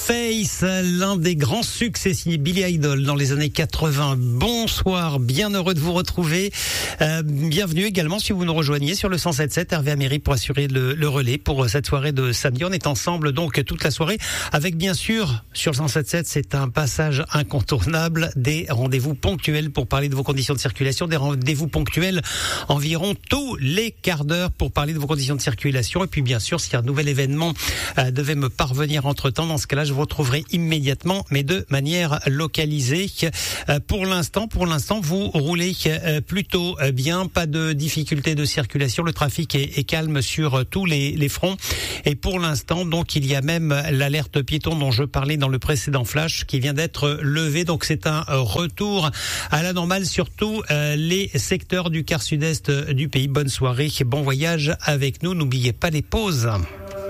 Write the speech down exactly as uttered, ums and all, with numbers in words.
Face, l'un des grands succès signé Billy Idol dans les années quatre-vingts. Bonsoir, bien heureux de vous retrouver. Euh, bienvenue également si vous nous rejoignez sur le cent sept virgule sept Hervé Améry pour assurer le, le relais pour cette soirée de samedi. On est ensemble donc toute la soirée avec bien sûr sur le cent sept virgule sept, c'est un passage incontournable, des rendez-vous ponctuels pour parler de vos conditions de circulation, des rendez-vous ponctuels environ tous les quarts d'heure pour parler de vos conditions de circulation. Et puis bien sûr, si un nouvel événement euh, devait me parvenir entre-temps, dans ce cas-là, je vous retrouverai immédiatement, mais de manière localisée. Euh, pour l'instant, pour l'instant, vous roulez euh, plutôt bien, pas de difficultés de circulation, le trafic est, est calme sur euh, tous les, les fronts. Et pour l'instant, donc, il y a même l'alerte piéton dont je parlais dans le précédent flash qui vient d'être levée. Donc, c'est un retour à la normale sur tous euh, les secteurs du quart sud-est du pays. Bonne soirée, bon voyage avec nous. N'oubliez pas les pauses.